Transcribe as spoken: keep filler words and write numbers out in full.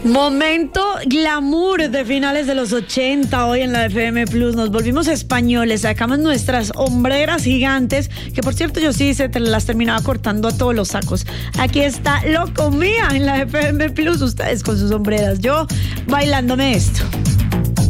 Momento glamour de finales de los ochenta, hoy en la F M Plus. Nos volvimos españoles, sacamos nuestras hombreras gigantes, que por cierto yo sí se te las terminaba cortando a todos los sacos. Aquí está Loco Mía en la F M Plus, ustedes con sus hombreras, yo bailándome esto.